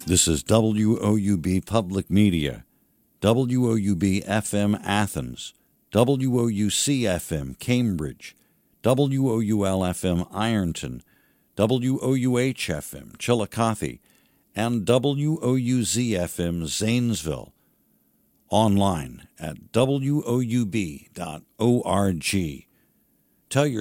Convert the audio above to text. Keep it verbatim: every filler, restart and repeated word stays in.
This is W O U B Public Media, W O U B F M Athens, W O U C F M Cambridge, W O U L F M Ironton, W O U H F M Chillicothe, and W O U Z F M Zanesville. Online at W O U B dot org. Tell your